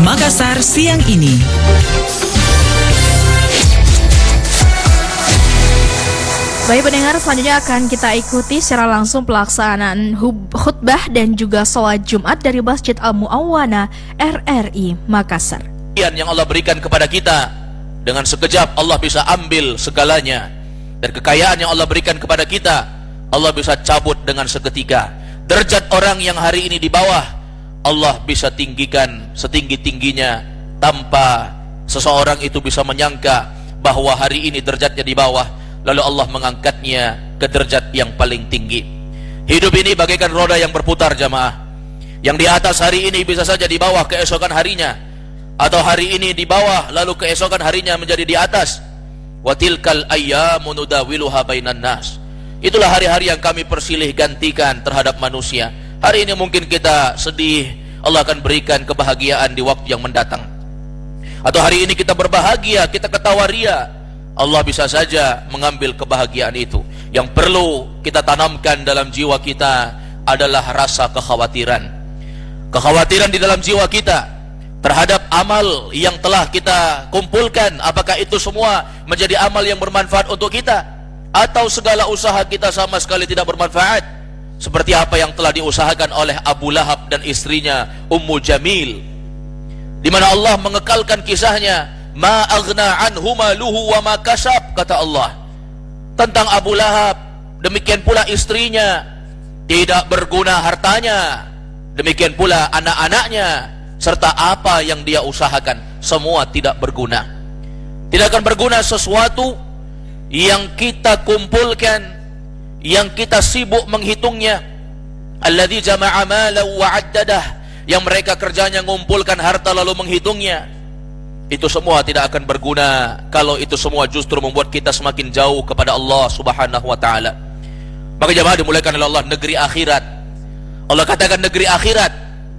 Makassar siang ini. Baik pendengar, selanjutnya akan kita ikuti secara langsung pelaksanaan khutbah dan juga sholat Jumat dari Masjid Al-Mu'awwana RRI Makassar. Yang Allah berikan kepada kita, dengan sekejap Allah bisa ambil segalanya. Dan kekayaan yang Allah berikan kepada kita, Allah bisa cabut dengan seketika. Derajat orang yang hari ini di bawah, Allah bisa tinggikan setinggi-tingginya tanpa seseorang itu bisa menyangka bahwa hari ini derajatnya di bawah, lalu Allah mengangkatnya ke derajat yang paling tinggi. Hidup ini bagaikan roda yang berputar, jamaah. Yang di atas hari ini bisa saja di bawah keesokan harinya, atau hari ini di bawah lalu keesokan harinya menjadi di atas. Wa tilkal ayyamu nudawiluha bainan nas. Itulah hari-hari yang kami persilih gantikan terhadap manusia. Hari ini mungkin kita sedih, Allah akan berikan kebahagiaan di waktu yang mendatang. Atau hari ini kita berbahagia, kita ketawa ria, Allah bisa saja mengambil kebahagiaan itu. Yang perlu kita tanamkan dalam jiwa kita adalah rasa kekhawatiran. Kekhawatiran di dalam jiwa kita terhadap amal yang telah kita kumpulkan. Apakah itu semua menjadi amal yang bermanfaat untuk kita? Atau segala usaha kita sama sekali tidak bermanfaat? Seperti apa yang telah diusahakan oleh Abu Lahab dan istrinya Ummu Jamil, di mana Allah mengekalkan kisahnya. Ma aghna anhu maluhu wa ma kasab, kata Allah tentang Abu Lahab. Demikian pula istrinya, tidak berguna hartanya. Demikian pula anak-anaknya, serta apa yang dia usahakan, semua tidak berguna. Tidak akan berguna sesuatu yang kita kumpulkan, yang kita sibuk menghitungnya. Alladzi jama'a malahu wa 'addadah, yang mereka kerjanya mengumpulkan harta lalu menghitungnya. Itu semua tidak akan berguna kalau itu semua justru membuat kita semakin jauh kepada Allah Subhanahu wa taala. Maka jemaah dimuliakan oleh Allah, negeri akhirat, Allah katakan negeri akhirat,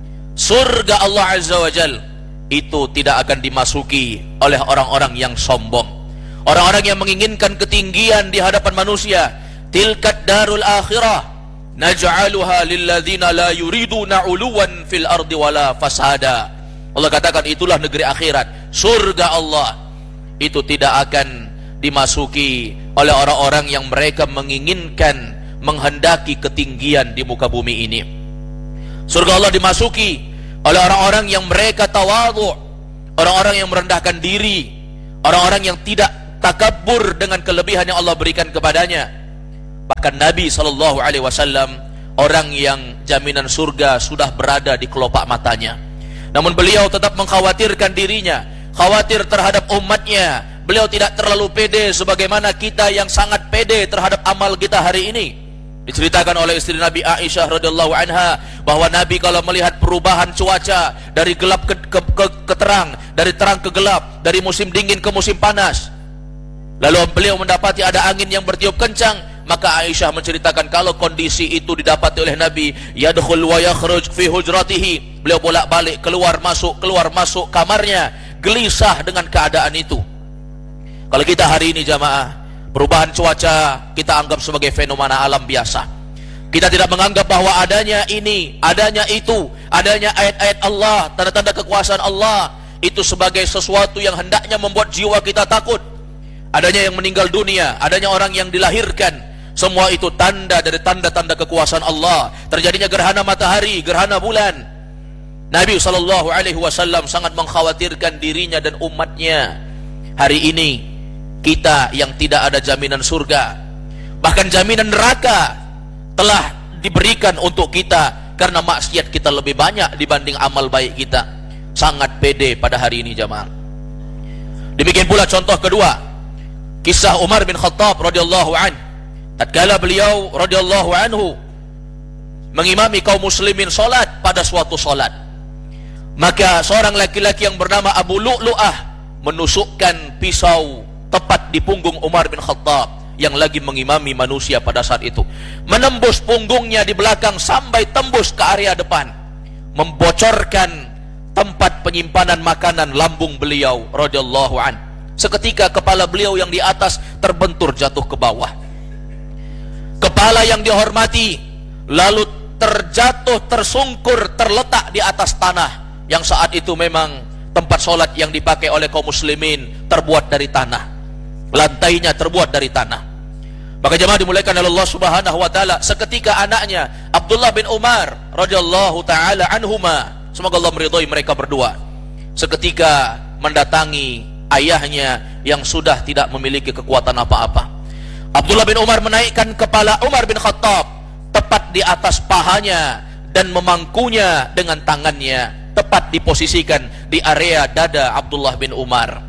surga Allah Azza wa Jal, itu tidak akan dimasuki oleh orang-orang yang sombong, orang-orang yang menginginkan ketinggian di hadapan manusia. Tilkat darul akhirah naj'aluha lilladzina la yuriduna 'uluwan fil ardi wala fasada. Allah katakan itulah negeri akhirat, surga Allah, itu tidak akan dimasuki oleh orang-orang yang mereka menginginkan, menghendaki ketinggian di muka bumi ini. Surga Allah dimasuki oleh orang-orang yang mereka tawadhu, orang-orang yang merendahkan diri, orang-orang yang tidak takabur dengan kelebihan yang Allah berikan kepadanya. Bahkan Nabi SAW, orang yang jaminan surga sudah berada di kelopak matanya, namun beliau tetap mengkhawatirkan dirinya, khawatir terhadap umatnya. Beliau tidak terlalu pede sebagaimana kita yang sangat pede terhadap amal kita hari ini. Diceritakan oleh istri Nabi Aisyah radhiyallahu anha bahwa Nabi kalau melihat perubahan cuaca dari gelap ke terang, dari terang ke gelap, dari musim dingin ke musim panas, lalu beliau mendapati ada angin yang bertiup kencang, maka Aisyah menceritakan kalau kondisi itu didapati oleh Nabi, yadkhul wa yakhruj fi hujratihi, beliau bolak-balik keluar masuk kamarnya, gelisah dengan keadaan itu. Kalau kita hari ini jamaah, perubahan cuaca kita anggap sebagai fenomena alam biasa. Kita tidak menganggap bahwa adanya ini, adanya itu, adanya ayat-ayat Allah, tanda-tanda kekuasaan Allah itu sebagai sesuatu yang hendaknya membuat jiwa kita takut. Adanya yang meninggal dunia, adanya orang yang dilahirkan, semua itu tanda dari tanda-tanda kekuasaan Allah. Terjadinya gerhana matahari, gerhana bulan. Nabi SAW sangat mengkhawatirkan dirinya dan umatnya. Hari ini kita yang tidak ada jaminan surga, bahkan jaminan neraka telah diberikan untuk kita karena maksiat kita lebih banyak dibanding amal baik kita. Sangat pede pada hari ini jamaah. Demikian pula contoh kedua, kisah Umar bin Khattab radhiyallahu anhu. Tatkala beliau radhiyallahu anhu mengimami kaum muslimin salat pada suatu salat, maka seorang laki-laki yang bernama Abu Lu'lu'ah menusukkan pisau tepat di punggung Umar bin Khattab yang lagi mengimami manusia pada saat itu, menembus punggungnya di belakang sampai tembus ke area depan, membocorkan tempat penyimpanan makanan lambung beliau radhiyallahu anhu. Seketika kepala beliau yang di atas terbentur jatuh ke bawah. Kepala yang dihormati lalu terjatuh, tersungkur, terletak di atas tanah yang saat itu memang tempat sholat yang dipakai oleh kaum muslimin terbuat dari tanah, lantainya terbuat dari tanah. Maka jemaah dimuliakan oleh Allah Subhanahu wa taala, seketika anaknya Abdullah bin Umar radhiyallahu taala anhuma, semoga Allah meridhai mereka berdua, seketika mendatangi ayahnya yang sudah tidak memiliki kekuatan apa-apa. Abdullah bin Umar menaikkan kepala Umar bin Khattab tepat di atas pahanya dan memangkunya dengan tangannya, tepat diposisikan di area dada Abdullah bin Umar.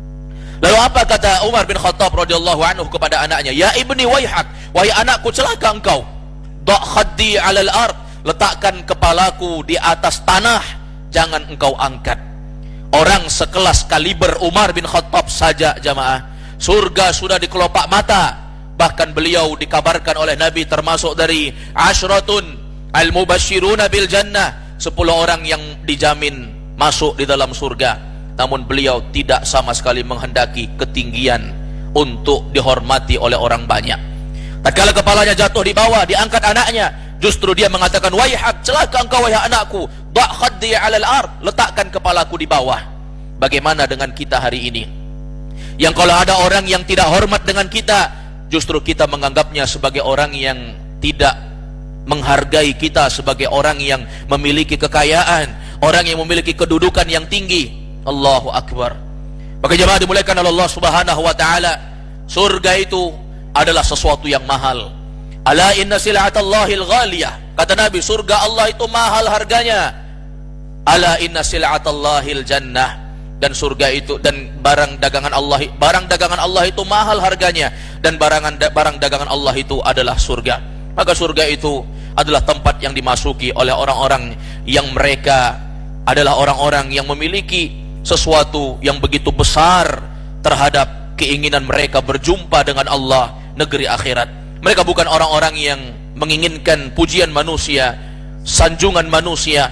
Lalu apa kata Umar bin Khattab radhiyallahu anhu kepada anaknya? Ya ibni waihak, wahai anakku, celaka engkau. Da' khaddi 'alal ard, letakkan kepalaku di atas tanah, jangan engkau angkat. Orang sekelas kaliber Umar bin Khattab saja jamaah, surga sudah di kelopak mata. Bahkan beliau dikabarkan oleh Nabi termasuk dari ashratun al-mubashshiruna bil jannah, 10 orang yang dijamin masuk di dalam surga. Namun beliau tidak sama sekali menghendaki ketinggian untuk dihormati oleh orang banyak. Tatkala kepalanya jatuh di bawah, diangkat anaknya, justru dia mengatakan, waihak, celaka engkau wahai anakku, da' khaddi 'alal ard, letakkan kepalaku di bawah. Bagaimana dengan kita hari ini, yang kalau ada orang yang tidak hormat dengan kita, justru kita menganggapnya sebagai orang yang tidak menghargai kita sebagai orang yang memiliki kekayaan, orang yang memiliki kedudukan yang tinggi. Allahu Akbar. Maka jemaah dimuliakan oleh Allah Subhanahu wa taala, surga itu adalah sesuatu yang mahal. Ala inna sil'atallahil ghaliyah, kata Nabi, surga Allah itu mahal harganya. Ala inna sil'atallahil jannah, dan surga itu dan barang dagangan Allah itu mahal harganya, dan barang dagangan Allah itu adalah surga. Maka surga itu adalah tempat yang dimasuki oleh orang-orang yang mereka adalah orang-orang yang memiliki sesuatu yang begitu besar terhadap keinginan mereka berjumpa dengan Allah, negeri akhirat. Mereka bukan orang-orang yang menginginkan pujian manusia, sanjungan manusia,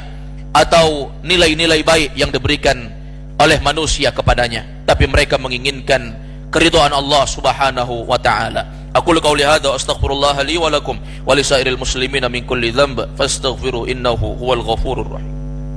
atau nilai-nilai baik yang diberikan oleh manusia kepadanya, tapi mereka menginginkan keridhaan Allah Subhanahu wa taala. Aqulu qouli hadza astaghfirullah li wa lakum wa lisairil muslimina min kulli dhanb fastaghfiru innahu huwal ghafurur rahim.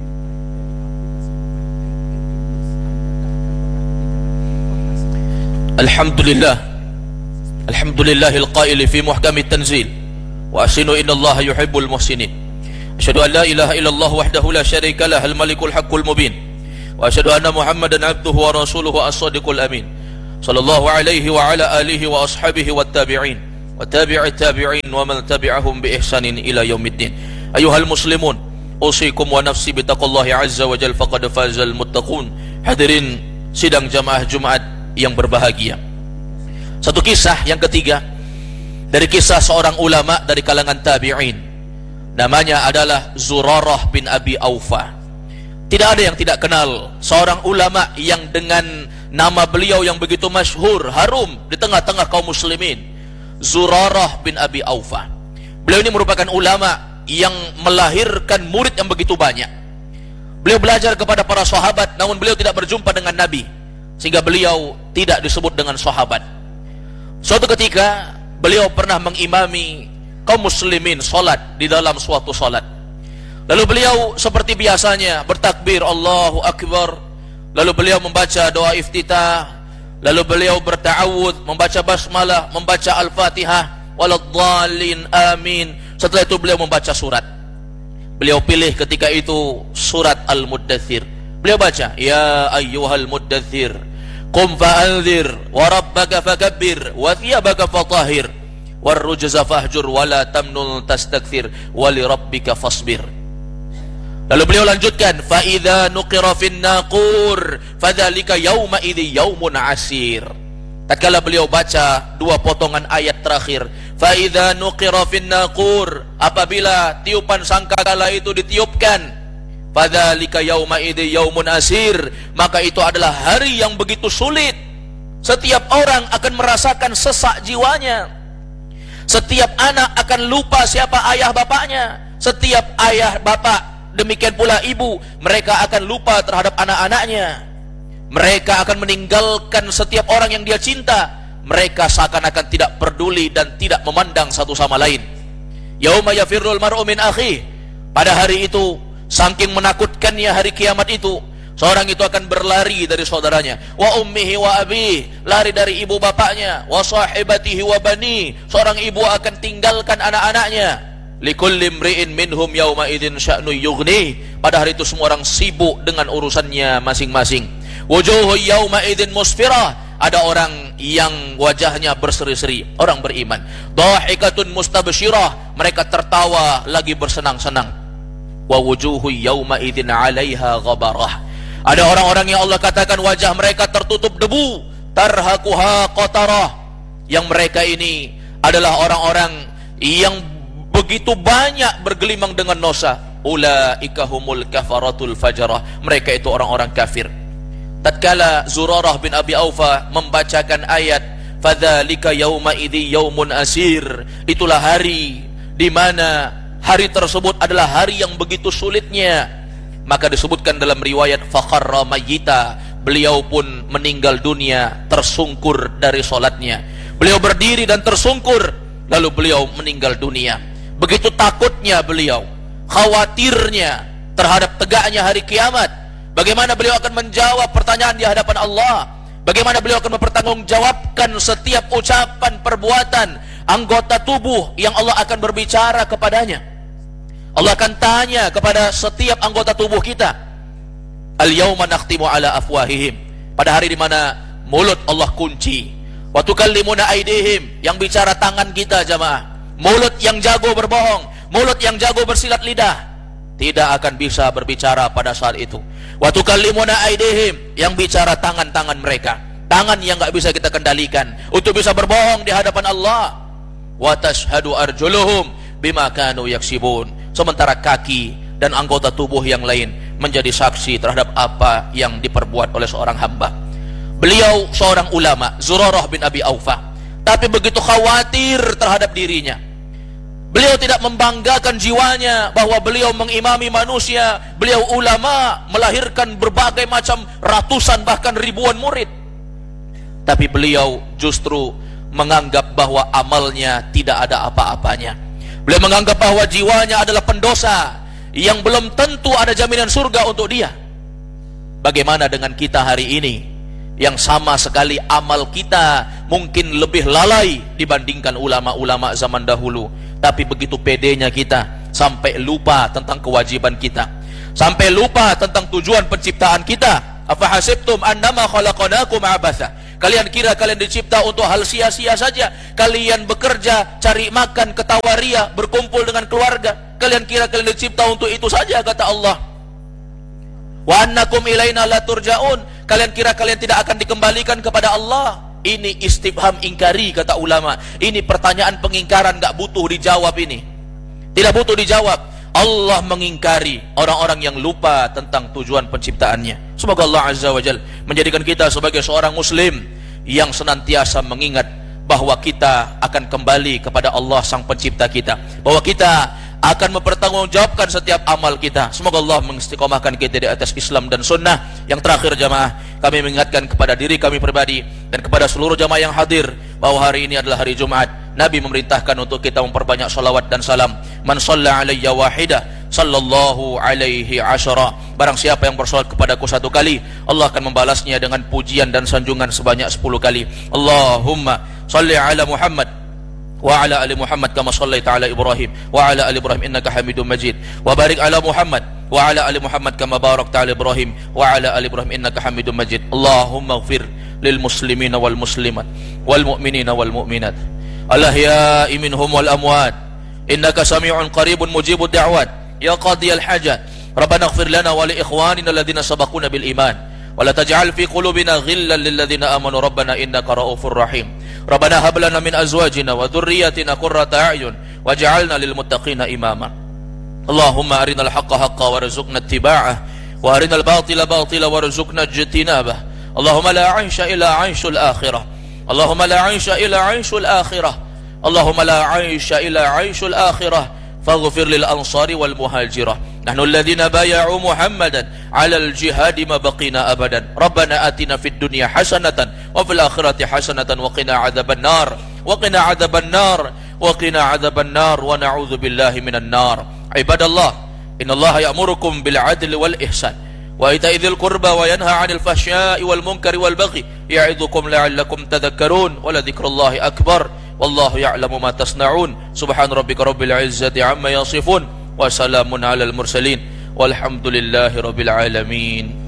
Alhamdulillahil qail fi muhkamit tanzil wa asinu innallaha yuhibbul muhsinin. Asyhadu an la ilaha illallah wahdahu la syarika lah al malikul haqqul mubin wa asyhadu anna muhammadan abduhu wa rasuluhu as-sadiqul amin sallallahu alaihi wa ala alihi wa ashabihi wat tabi'in wa tabi'it tabi'in wa man tabi'ahum bi ihsanin ila yaumiddin. Ayuhal muslimun, usikum wa nafsi bittaqullahi azza wa jalla, faqad fazal muttaqun. Hadirin sidang jamaah Jumat yang berbahagia, satu kisah yang ketiga dari kisah seorang ulama dari kalangan tabi'in, namanya adalah Zurarah bin Abi Aufa. Tidak ada yang tidak kenal seorang ulama yang dengan nama beliau yang begitu masyhur, harum di tengah-tengah kaum muslimin, Zurarah bin Abi Aufa. Beliau ini merupakan ulama yang melahirkan murid yang begitu banyak. Beliau belajar kepada para sahabat, namun beliau tidak berjumpa dengan Nabi, sehingga beliau tidak disebut dengan sahabat. Suatu ketika beliau pernah mengimami kaum muslimin salat di dalam suatu salat. Lalu beliau seperti biasanya bertakbir Allahu Akbar, lalu beliau membaca doa iftitah, lalu beliau berta'awudz, membaca basmalah, membaca al-fatihah, waladhdallin amin. Setelah itu beliau membaca surat. Beliau pilih ketika itu surat Al-Muddathir. Beliau baca, ya ayyuhal muddathir qum fa'anzir wa rabbaka fakabbir wa thiyabaka fatahhir war rujza fahjur wa la tamnun tastakthir wa li rabbika fasbir. Lalu beliau lanjutkan, fa idza nuqira fin naqur fadzalika yauma idzi yaumun asir. Tatkala beliau baca dua potongan ayat terakhir, fa idza nuqira fin naqur, apabila tiupan sangkakala itu ditiupkan, fadzalika yauma idzi yaumun asir, maka itu adalah hari yang begitu sulit. Setiap orang akan merasakan sesak jiwanya. Setiap anak akan lupa siapa ayah bapaknya. Setiap ayah bapak, demikian pula ibu, mereka akan lupa terhadap anak-anaknya. Mereka akan meninggalkan setiap orang yang dia cinta. Mereka seakan-akan tidak peduli dan tidak memandang satu sama lain. Yauma yafirrul mar'u min akhihi, pada hari itu saking menakutkannya hari kiamat itu, Seorang itu akan berlari dari saudaranya. Wa ummihi wa abih, lari dari ibu bapaknya. Wa sahibatihi wa bani, seorang ibu akan tinggalkan anak-anaknya. Likulli imri'in minhum yawma idzin sya'nu yughni, pada hari itu semua orang sibuk dengan urusannya masing-masing. Wujuhu yawma idzin musfirah, ada orang yang wajahnya berseri-seri, orang beriman. Dhahikatun mustabsyirah, mereka tertawa lagi bersenang-senang. Wa wujuhu yawma idzin 'alaiha ghabarah, ada orang-orang yang Allah katakan wajah mereka tertutup debu, tarhaquha qatarah, yang mereka ini adalah orang-orang yang begitu banyak bergelimang dengan dosa. Ulaika humul kafaratul fajarah, mereka itu orang-orang kafir. Tatkala Zurarah bin Abi Aufa membacakan ayat fadzalika yauma idzi yaumun asir, itulah hari di mana hari tersebut adalah hari yang begitu sulitnya, maka disebutkan dalam riwayat fakharra mayyita, beliau pun meninggal dunia tersungkur dari solatnya. Beliau berdiri dan tersungkur, lalu beliau meninggal dunia. Begitu takutnya beliau, khawatirnya terhadap tegaknya hari kiamat. Bagaimana beliau akan menjawab pertanyaan di hadapan Allah, bagaimana beliau akan mempertanggungjawabkan setiap ucapan, perbuatan, anggota tubuh yang Allah akan berbicara kepadanya. Allah akan tanya kepada setiap anggota tubuh kita. Al-yawma nakhtimu ala afwahihim, pada hari di mana mulut Allah kunci. Wa tukallimuna aydihim, yang bicara tangan kita jamaah. Mulut yang jago berbohong, mulut yang jago bersilat lidah, tidak akan bisa berbicara pada saat itu. Wa tukallimuna aydihim, yang bicara tangan-tangan mereka, tangan yang enggak bisa kita kendalikan untuk bisa berbohong di hadapan Allah. Wa tashhadu arjuluhum bima kanu yaksibun, sementara kaki dan anggota tubuh yang lain menjadi saksi terhadap apa yang diperbuat oleh seorang hamba. Beliau seorang ulama, Zurarah bin Abi Aufa, tapi begitu khawatir terhadap dirinya. Beliau tidak membanggakan jiwanya bahwa beliau mengimami manusia. Beliau ulama, melahirkan berbagai macam ratusan bahkan ribuan murid. Tapi beliau justru menganggap bahwa amalnya tidak ada apa-apanya. Beliau menganggap bahwa jiwanya adalah pendosa yang belum tentu ada jaminan surga untuk dia. Bagaimana dengan kita hari ini yang sama sekali amal kita mungkin lebih lalai dibandingkan ulama-ulama zaman dahulu, tapi begitu pedenya kita sampai lupa tentang kewajiban kita, sampai lupa tentang tujuan penciptaan kita. Afa hasibtum annama khalaqnakum abatha, kalian kira kalian dicipta untuk hal sia-sia saja? Kalian bekerja, cari makan, ketawa ria, berkumpul dengan keluarga, kalian kira kalian dicipta untuk itu saja? Kata Allah, wa annakum ilaina la turja'un, kalian kira kalian tidak akan dikembalikan kepada Allah? Ini istifham ingkari, kata ulama. Ini pertanyaan pengingkaran, gak butuh dijawab ini, tidak butuh dijawab. Allah mengingkari orang-orang yang lupa tentang tujuan penciptaannya. Semoga Allah Azza wa Jalla menjadikan kita sebagai seorang muslim yang senantiasa mengingat bahwa kita akan kembali kepada Allah sang pencipta kita, bahwa kita akan mempertanggungjawabkan setiap amal kita. Semoga Allah mengistiqomahkan kita di atas Islam dan sunnah. Yang terakhir jamaah, kami mengingatkan kepada diri kami pribadi dan kepada seluruh jamaah yang hadir bahwa hari ini adalah hari Jumat. Nabi memerintahkan untuk kita memperbanyak salawat dan salam. Man shalla alayya wahida sallallahu alaihi asyara, barang siapa yang bersolat kepadaku satu kali, Allah akan membalasnya dengan pujian dan sanjungan sebanyak 10 kali. Allahumma salli ala Muhammad wa ala ali Muhammad kama shallaita ala Ibrahim wa ala ali Ibrahim innaka Hamidum Majid, wa barik ala Muhammad wa ala ali Muhammad kama barakta ala Ibrahim wa ala ali Ibrahim innaka Hamidum Majid. Allahumma ighfir lil muslimina wal muslimat wal mu'minina wal mu'minat al-ahya'i minhum wal amwat innaka sami'un qaribun mujibud da'wat ya qadiyal hajat. Rabbana ighfir lana wa li ikhwanina alladhina sabaquna bil iman wa la taj'al fi qulubina ghillan lil ladzina amanu rabbana innaka ra'ufur rahim. Rabbana hab lana min azwajina wa dhurriyyatina qurrata a'yun waj'alna lil muttaqina imama. Allahumma arinal haqqa haqqan warzuqna ittiba'ah wa arinal batila batila warzuqna ijtinabah. Allahumma la 'aisha illa 'aishul akhirah. Allahumma la 'aisha illa 'aishul akhirah. Allahumma la 'aisha illa 'aishul akhirah. Faghfir lil ansari wal muhajirah. Nahnu alladhina bay'u Muhammadan 'alal jihadi ma baqina abadan. Rabbana atina fid dunya hasanatan wa fil akhirati hasanatan wa qina 'adzaban nar. Wa qina 'adzaban nar. Wa qina 'adzaban nar wa na'udzu billahi minan nar. Ibadallah, innallaha ya'murukum bil 'adli wal ihsan وإيتاء ذي القربى وينهى عن الفحشاء والمنكر والبغي يعظكم لعلكم تذكرون ولذكر الله أكبر والله يعلم ما تصنعون سبحان ربك رب العزة عما يصفون وسلام على المرسلين والحمد لله رب العالمين